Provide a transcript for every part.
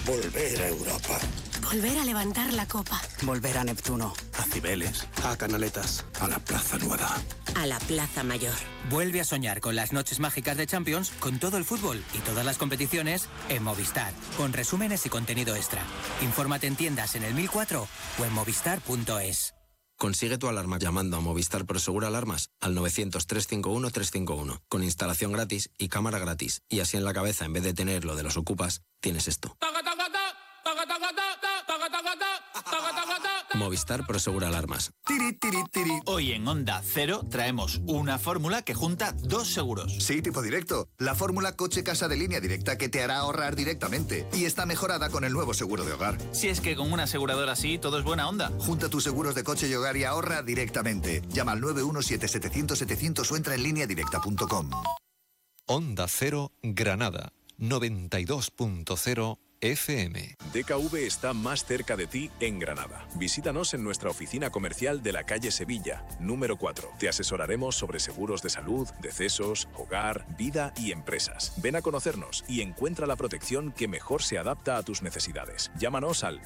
Volver a Europa. Volver a levantar la copa. Volver a Neptuno. A Cibeles. A Canaletas. A la Plaza Nueva. A la Plaza Mayor. Vuelve a soñar con las noches mágicas de Champions, con todo el fútbol y todas las competiciones en Movistar, con resúmenes y contenido extra. Infórmate en tiendas en el 1004 o en movistar.es. Consigue tu alarma llamando a Movistar Prosegur Alarmas al 900-351-351, con instalación gratis y cámara gratis. Y así en la cabeza, en vez de tener lo de los ocupas, tienes esto. Movistar Prosegur Alarmas. Hoy en Onda Cero traemos una fórmula que junta dos seguros. Sí, tipo directo. La fórmula coche-casa de Línea Directa que te hará ahorrar directamente. Y está mejorada con el nuevo seguro de hogar. Si es que con una aseguradora así todo es buena onda. Junta tus seguros de coche y hogar y ahorra directamente. Llama al 917-700-700 o entra en lineadirecta.com. Onda Cero Granada 92.0 FM. DKV está más cerca de ti en Granada. Visítanos en nuestra oficina comercial de la calle Sevilla, número 4. Te asesoraremos sobre seguros de salud, decesos, hogar, vida y empresas. Ven a conocernos y encuentra la protección que mejor se adapta a tus necesidades. Llámanos al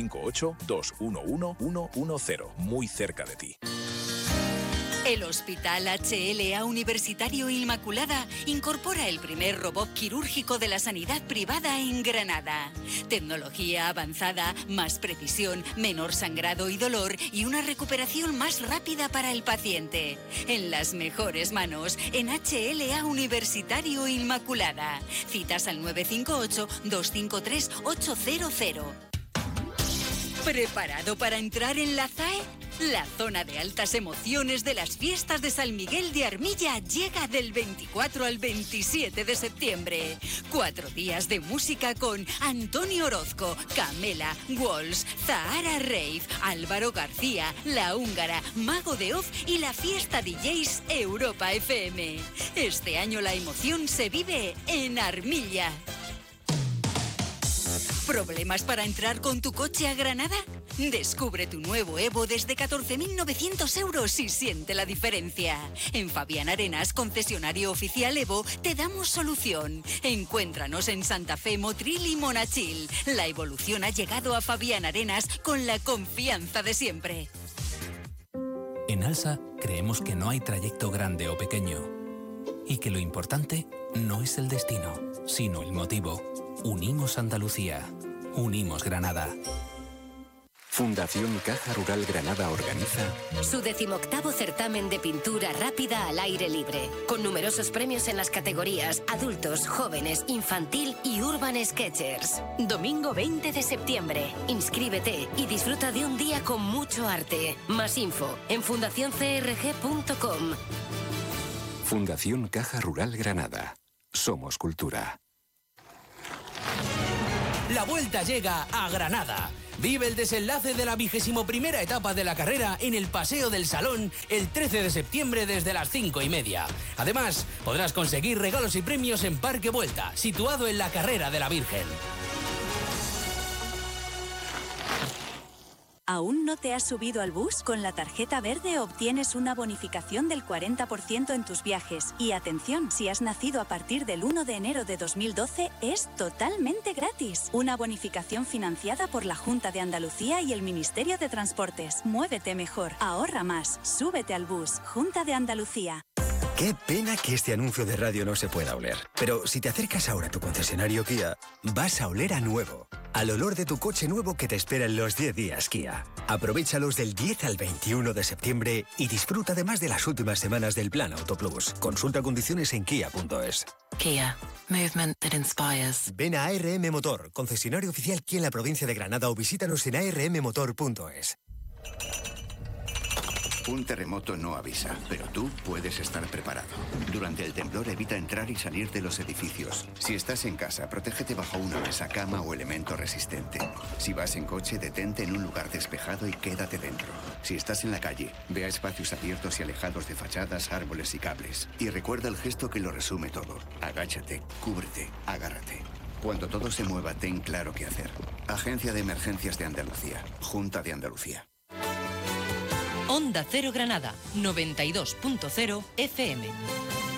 858-211-110, muy cerca de ti. El Hospital HLA Universitario Inmaculada incorpora el primer robot quirúrgico de la sanidad privada en Granada. Tecnología avanzada, más precisión, menor sangrado y dolor y una recuperación más rápida para el paciente. En las mejores manos, en HLA Universitario Inmaculada. Citas al 958-253-800. ¿Preparado para entrar en la ZAE? La zona de altas emociones de las fiestas de San Miguel de Armilla llega del 24 al 27 de septiembre. 4 días de música con Antonio Orozco, Camela, Walls, Zahara Rave, Álvaro García, La Húngara, Mago de Oz y la fiesta DJs Europa FM. Este año la emoción se vive en Armilla. ¿Problemas para entrar con tu coche a Granada? Descubre tu nuevo Evo desde 14.900 euros y siente la diferencia. En Fabián Arenas, concesionario oficial Evo, te damos solución. Encuéntranos en Santa Fe, Motril y Monachil. La evolución ha llegado a Fabián Arenas con la confianza de siempre. En Alsa creemos que no hay trayecto grande o pequeño y que lo importante no es el destino, sino el motivo. Unimos Andalucía. Unimos Granada. Fundación Caja Rural Granada organiza su 18º certamen de pintura rápida al aire libre, con numerosos premios en las categorías adultos, jóvenes, infantil y urban sketchers. Domingo 20 de septiembre. Inscríbete y disfruta de un día con mucho arte. Más info en fundacioncrg.com. Fundación Caja Rural Granada. Somos cultura. La vuelta llega a Granada. Vive el desenlace de la 21ª etapa de la carrera en el Paseo del Salón el 13 de septiembre desde las 5:30. Además, podrás conseguir regalos y premios en Parque Vuelta, situado en la Carrera de la Virgen. ¿Aún no te has subido al bus? Con la tarjeta verde obtienes una bonificación del 40% en tus viajes. Y atención, si has nacido a partir del 1 de enero de 2012, es totalmente gratis. Una bonificación financiada por la Junta de Andalucía y el Ministerio de Transportes. Muévete mejor, ahorra más, súbete al bus. Junta de Andalucía. Qué pena que este anuncio de radio no se pueda oler. Pero si te acercas ahora a tu concesionario Kia, vas a oler a nuevo. Al olor de tu coche nuevo que te espera en los 10 días Kia. Aprovéchalos del 10 al 21 de septiembre y disfruta además de las últimas semanas del Plan Autoplus. Consulta condiciones en kia.es. Kia. Movement that inspires. Ven a ARM Motor, concesionario oficial Kia en la provincia de Granada o visítanos en armmotor.es. Un terremoto no avisa, pero tú puedes estar preparado. Durante el temblor evita entrar y salir de los edificios. Si estás en casa, protégete bajo una mesa, cama o elemento resistente. Si vas en coche, detente en un lugar despejado y quédate dentro. Si estás en la calle, ve a espacios abiertos y alejados de fachadas, árboles y cables. Y recuerda el gesto que lo resume todo. Agáchate, cúbrete, agárrate. Cuando todo se mueva, ten claro qué hacer. Agencia de Emergencias de Andalucía. Junta de Andalucía. Onda Cero Granada, 92.0 FM.